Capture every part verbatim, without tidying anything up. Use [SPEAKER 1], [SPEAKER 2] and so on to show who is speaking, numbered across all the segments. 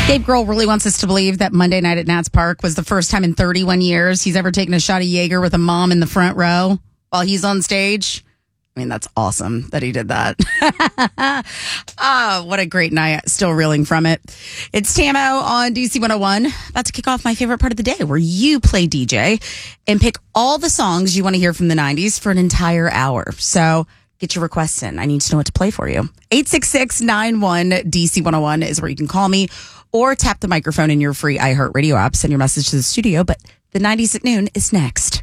[SPEAKER 1] Gabe Grohl really wants us to believe that Monday night at Nats Park was the first time in thirty-one years he's ever taken a shot of Jaeger with a mom in the front row while he's on stage. I mean, that's awesome that he did that. Ah, what a great night. Still reeling from it. It's Tamo on D C one oh one. About to kick off my favorite part of the day where you play D J and pick all the songs you want to hear from the nineties for an entire hour. So get your requests in. I need to know what to play for you. eight six six, nine one, D C one oh one is where you can call me or tap the microphone in your free iHeartRadio app. Send your message to the studio. But the nineties at noon is next.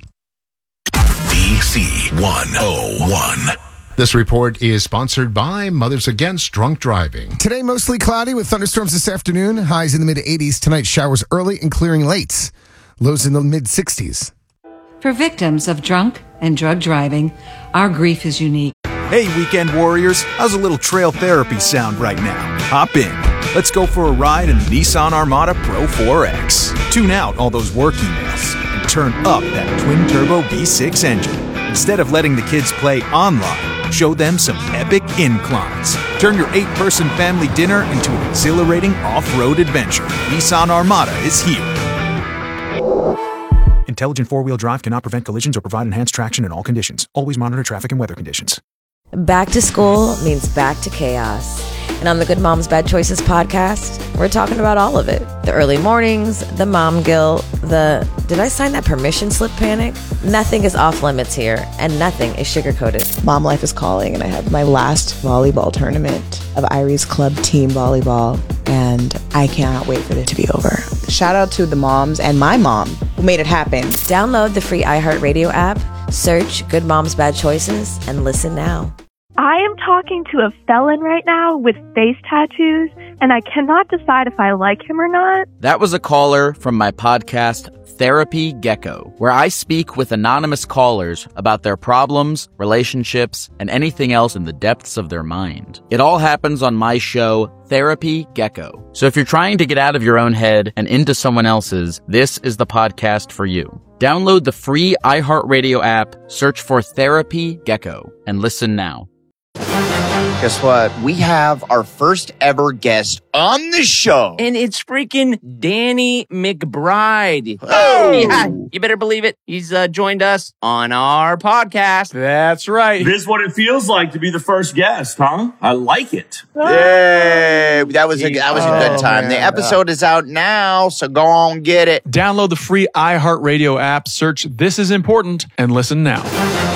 [SPEAKER 2] D C one oh one.
[SPEAKER 3] This report is sponsored by Mothers Against Drunk Driving.
[SPEAKER 4] Today, mostly cloudy with thunderstorms this afternoon. Highs in the mid-eighties. Tonight, showers early and clearing late. Lows in the mid-sixties.
[SPEAKER 5] For victims of drunk and drug driving, our grief is unique.
[SPEAKER 6] Hey, weekend warriors. How's a little trail therapy sound right now? Hop in. Let's go for a ride in the Nissan Armada Pro four X. Tune out all those work emails and turn up that twin-turbo V six engine. Instead of letting the kids play online, show them some epic inclines. Turn your eight-person family dinner into an exhilarating off-road adventure. Nissan Armada is here. Intelligent four-wheel drive cannot prevent collisions or provide enhanced traction in all conditions. Always monitor traffic and weather conditions.
[SPEAKER 7] Back to school means back to chaos. And on the Good Moms Bad Choices podcast, we're talking about all of it. The early mornings, the mom guilt, the did I sign that permission slip panic? Nothing is off limits here, and nothing is sugar-coated.
[SPEAKER 8] Mom life is calling, and I have my last volleyball tournament of Irie's Club team volleyball, and I cannot wait for it to be over. Shout out to the moms and my mom who made it happen.
[SPEAKER 7] Download the free iHeartRadio app, search Good Moms Bad Choices, and listen now.
[SPEAKER 9] I am talking to a felon right now with face tattoos, and I cannot decide if I like him or not.
[SPEAKER 10] That was a caller from my podcast, Therapy Gecko, where I speak with anonymous callers about their problems, relationships, and anything else in the depths of their mind. It all happens on my show, Therapy Gecko. So if you're trying to get out of your own head and into someone else's, this is the podcast for you. Download the free iHeartRadio app, search for Therapy Gecko, and listen now.
[SPEAKER 11] Guess what? We have our first ever guest on the show.
[SPEAKER 12] And it's freaking Danny McBride.
[SPEAKER 11] Oh!
[SPEAKER 12] Yeah, you better believe it. He's uh, joined us on our podcast.
[SPEAKER 13] That's right.
[SPEAKER 14] This is what it feels like to be the first guest, huh? I like it.
[SPEAKER 11] Yay! That was a, that was a good time.
[SPEAKER 13] Oh,
[SPEAKER 11] the episode is out now, so go on, get it.
[SPEAKER 13] Download the free iHeartRadio app, search This Is Important, and listen now.